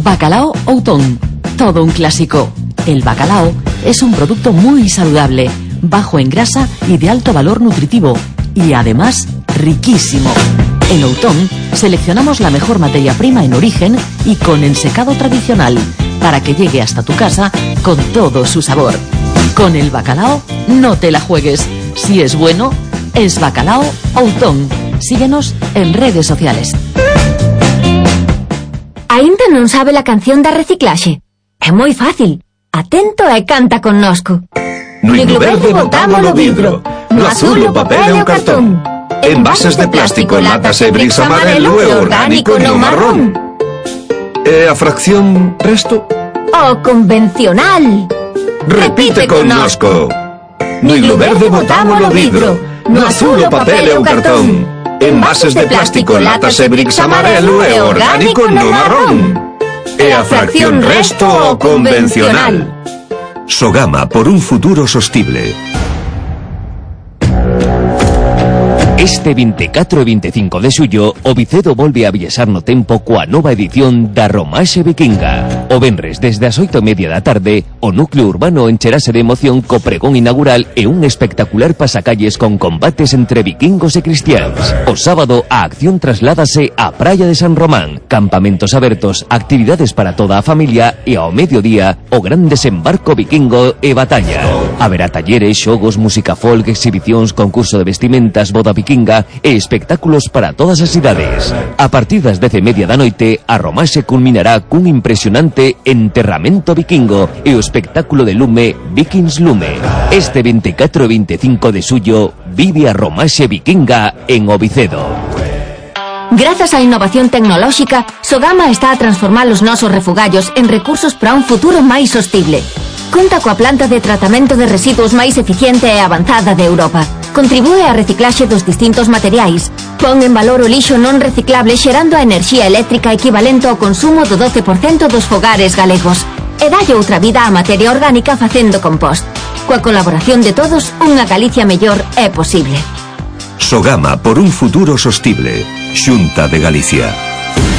Bacalao Outón, todo un clásico. El bacalao es un producto muy saludable, bajo en grasa y de alto valor nutritivo, y además riquísimo. En Outón seleccionamos la mejor materia prima en origen y con ensecado tradicional, para que llegue hasta tu casa con todo su sabor. Con el bacalao no te la juegues. Si es bueno, es Bacalao Outón. Síguenos en redes sociales. Ainda non sabe la canción da reciclaxe? É moi fácil. Atento e canta connosco. No iglo verde botámolo vidro, no azul o papel e o cartón. Envases de plástico, latas e bricks amarelo e orgánico no marrón. E a fracción resto? O convencional. Repite connosco. No iglo verde botámolo vidro, no azul o papel e o cartón. Envases de plástico, latas e bricks amarelo e orgánico no marrón. E a fracción resto o convencional. Sogama, por un futuro sostible. Este 24 e 25 de xullo, o Vicedo volve a viaxar no tempo coa nova edición da Romaxe Vikinga. O venres, desde as 8:30 da tarde, o núcleo urbano encherase de emoción co pregón inaugural e un espectacular pasacalles con combates entre vikingos e cristiáns. O sábado, a acción trasládase á Praia de San Román, campamentos abertos, actividades para toda a familia e ao mediodía, o gran desembarco vikingo e batalla. Haberá talleres, xogos, música folk, exhibicións, concurso de vestimentas, boda vikinga e espectáculos para todas as idades. A partir das 10:30 da noite, a Romaxe culminará cun impresionante enterramento vikingo e o espectáculo de lume Vikings Lume. Este 24 e 25 de xullo, vive a Romaxe Vikinga en O Vicedo. Grazas á innovación tecnolóxica, Sogama está a transformar os nosos refugallos en recursos para un futuro máis sostible. Conta coa planta de tratamento de residuos máis eficiente e avanzada de Europa. Contribúe á reciclaxe dos distintos materiais. Pon en valor o lixo non reciclable xerando a enerxía eléctrica equivalente ao consumo do 12% dos fogares galegos. E dalle outra vida á materia orgánica facendo compost. Coa colaboración de todos, unha Galicia mellor é posible. Sogama, por un futuro sostible. Xunta de Galicia.